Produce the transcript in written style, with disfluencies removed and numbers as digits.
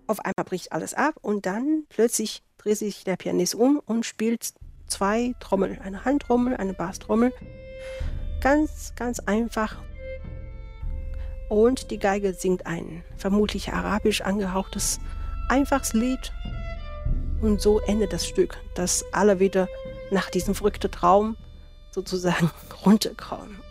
Auf einmal bricht alles ab und dann plötzlich dreht sich der Pianist um und spielt 2 Trommeln, eine Handtrommel, eine Basstrommel, ganz, ganz einfach. Und die Geige singt ein vermutlich arabisch angehauchtes, einfaches Lied. Und so endet das Stück, dass alle wieder nach diesem verrückten Traum sozusagen runterkommen.